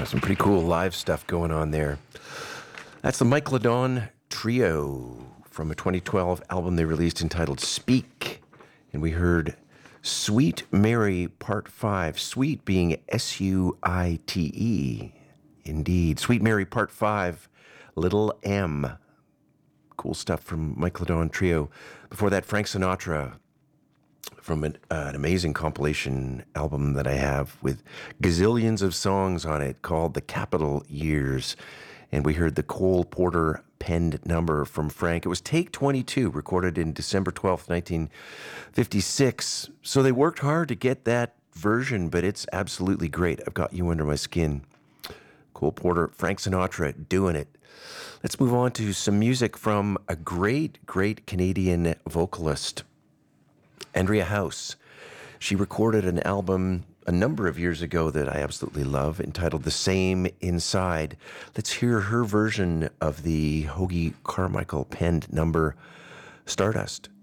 Some pretty cool live stuff going on there. That's the Mike Ladon Trio from a 2012 album they released entitled Speak. And we heard Sweet Mary Part 5, Sweet being S-U-I-T-E. Indeed. Sweet Mary Part 5, Little M. Cool stuff from Mike Ladon Trio. Before that, Frank Sinatra from an amazing compilation album that I have with gazillions of songs on it called The Capitol Years. And we heard the Cole Porter penned number from Frank. It was Take 22, recorded in December 12th, 1956. So they worked hard to get that version, but it's absolutely great. I've got you under my skin. Cole Porter, Frank Sinatra doing it. Let's move on to some music from a great, great Canadian vocalist, Andrea House. She recorded an album a number of years ago that I absolutely love, entitled The Same Inside. Let's hear her version of the Hoagy Carmichael penned number, Stardust.